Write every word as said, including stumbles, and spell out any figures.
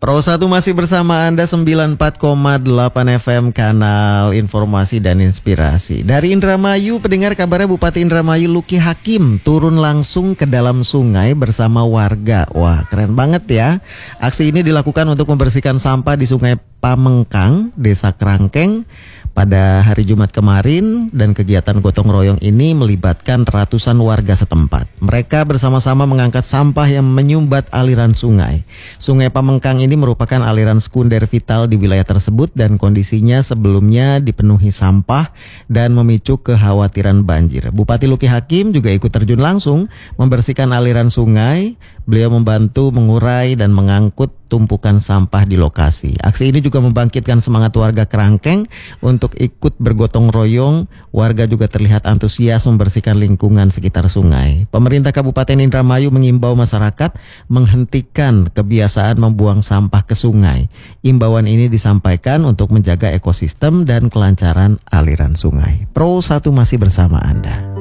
Pro satu masih bersama Anda sembilan puluh empat koma delapan F M kanal informasi dan inspirasi. Dari Indramayu, pendengar kabarnya Bupati Indramayu Luki Hakim turun langsung ke dalam sungai bersama warga. Wah, keren banget ya. Aksi ini dilakukan untuk membersihkan sampah di Sungai Pamengkang, Desa Kerangkeng pada hari Jumat kemarin, dan kegiatan gotong royong ini melibatkan ratusan warga setempat. Mereka bersama-sama mengangkat sampah yang menyumbat aliran sungai. Sungai Pamengkang ini merupakan aliran sekunder vital di wilayah tersebut dan kondisinya sebelumnya dipenuhi sampah dan memicu kekhawatiran banjir. Bupati Luki Hakim juga ikut terjun langsung membersihkan aliran sungai. Beliau membantu mengurai dan mengangkut tumpukan sampah di lokasi. Aksi ini juga membangkitkan semangat warga Kerangkeng untuk ikut bergotong royong. Warga juga terlihat antusias membersihkan lingkungan sekitar sungai. Pemerintah Kabupaten Indramayu mengimbau masyarakat menghentikan kebiasaan membuang sampah ke sungai. Imbauan ini disampaikan untuk menjaga ekosistem dan kelancaran aliran sungai. Pro satu masih bersama Anda.